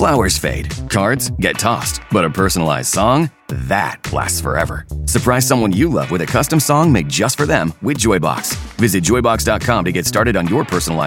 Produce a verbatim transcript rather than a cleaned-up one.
Flowers fade, cards get tossed, but a personalized song? That lasts forever. Surprise someone you love with a custom song made just for them with Joybox. Visit joybox dot com to get started on your personalized